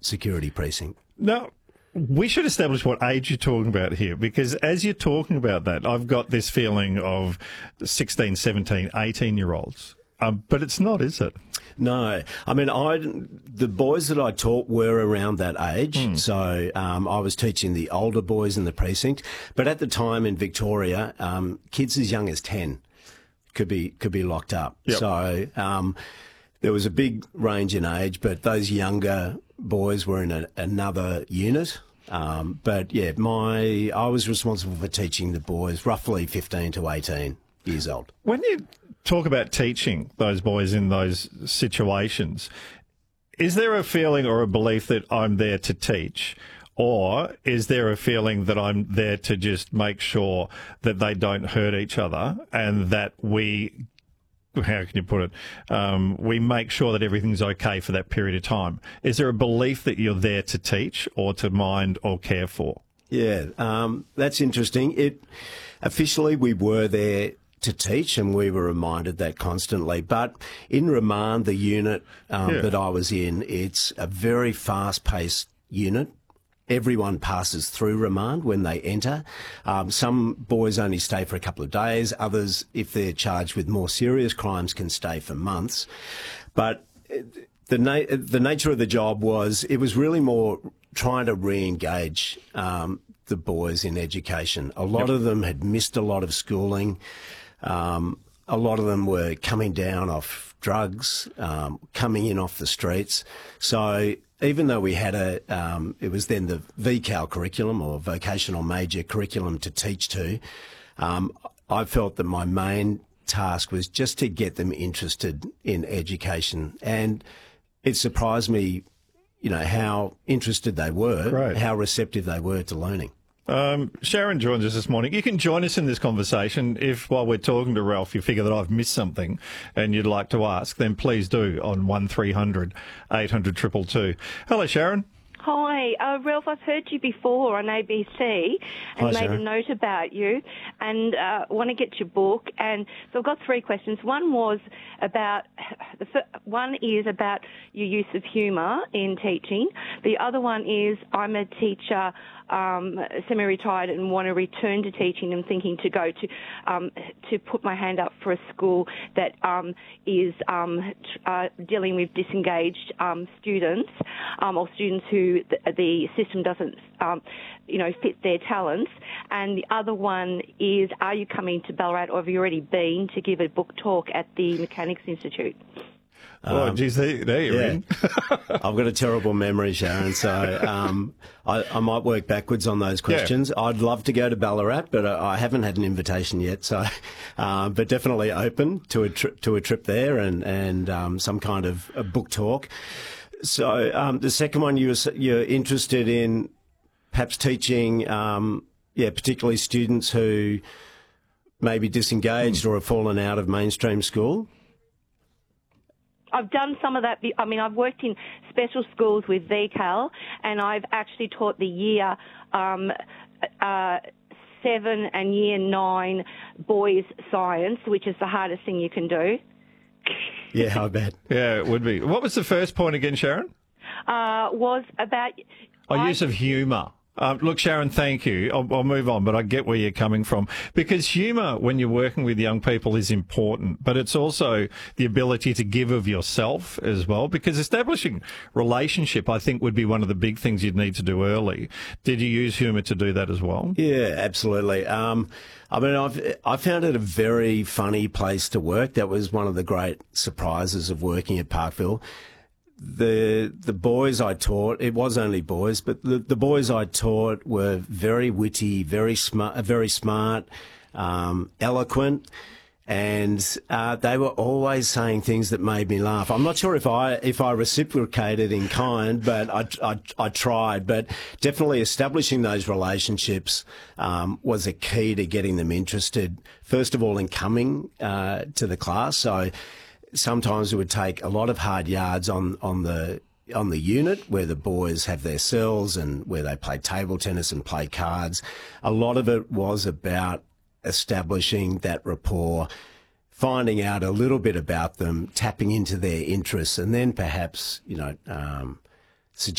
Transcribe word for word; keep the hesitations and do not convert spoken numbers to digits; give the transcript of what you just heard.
security precinct. Now, we should establish what age you're talking about here, because as you're talking about that, I've got this feeling of sixteen, seventeen, eighteen-year-olds. Um, but it's not, is it? No. I mean, I the boys that I taught were around that age. Mm. So um, I was teaching the older boys in the precinct. But at the time in Victoria, um, kids as young as ten could be could be locked up. Yep. So um, there was a big range in age, but those younger boys were in a, another unit. Um, but yeah, my I was responsible for teaching the boys roughly fifteen to eighteen years old. When you talk about teaching those boys in those situations, is there a feeling or a belief that I'm there to teach? Or is there a feeling that I'm there to just make sure that they don't hurt each other and that we, how can you put it, um, we make sure that everything's okay for that period of time? Is there a belief that you're there to teach or to mind or care for? Yeah, um, that's interesting. It officially, we were there to teach, and we were reminded that constantly. But in remand, the unit um, yeah. that I was in, it's a very fast-paced unit. Everyone passes through remand when they enter. Um, some boys only stay for a couple of days. Others, if they're charged with more serious crimes, can stay for months. But the na- the nature of the job was, it was really more trying to re-engage um, the boys in education. A lot yep. of them had missed a lot of schooling. Um, a lot of them were coming down off drugs, um, coming in off the streets. So even though we had a, um, it was then the V CAL curriculum, or vocational major curriculum, to teach to, um, I felt that my main task was just to get them interested in education. And it surprised me, you know, how interested they were, Great. How receptive they were to learning. Um, Sharon joins us this morning. You can join us in this conversation if, while we're talking to Ralph, you figure that I've missed something and you'd like to ask, then please do on one three hundred eight hundred two two two. Hello, Sharon. Hi, uh, Ralph, I've heard you before on A B C and Hi, made Sharon. a note about you and uh, want to get your book. And so I've got three questions. One was about, the fir- one is about your use of humour in teaching. The other one is, I'm a teacher, um, semi-retired, and want to return to teaching and thinking to go to um, to put my hand up for a school that um, is um, uh, dealing with disengaged um, students um, or students who the, the system doesn't, um, you know, fit their talents. And the other one is, are you coming to Ballarat, or have you already been to give a book talk at the Mechanics Institute? Oh, um, geez, there, there you're yeah. in. I've got a terrible memory, Sharon, so um, I, I might work backwards on those questions. Yeah. I'd love to go to Ballarat, but I haven't had an invitation yet. So, uh, but definitely open to a trip to a trip there and and um, some kind of a book talk. So um, the second one, you were, you're interested in perhaps teaching, um, yeah, particularly students who may be disengaged mm. or have fallen out of mainstream school. I've done some of that. I mean, I've worked in special schools with V CAL, and I've actually taught the year um, uh, seven and year nine boys science, which is the hardest thing you can do. Yeah, I bet. Yeah, it would be. What was the first point again, Sharon? Uh, was about... Oh, use of humour. Uh, look, Sharon, thank you. I'll, I'll move on, but I get where you're coming from. Because humour, when you're working with young people, is important, but it's also the ability to give of yourself as well, because establishing relationship, I think, would be one of the big things you'd need to do early. Did you use humour to do that as well? Yeah, absolutely. Um, I mean, I've, I found it a very funny place to work. That was one of the great surprises of working at Parkville. The the boys I taught, it was only boys, but the, the boys I taught were very witty, very smart, very smart, um, eloquent, and uh, they were always saying things that made me laugh. I'm not sure if I if I reciprocated in kind, but I I, I tried. But definitely establishing those relationships um, was a key to getting them interested. First of all, in coming uh, to the class, so. Sometimes it would take a lot of hard yards on, on the on the unit where the boys have their cells and where they play table tennis and play cards. A lot of it was about establishing that rapport, finding out a little bit about them, tapping into their interests, and then perhaps, you know, um,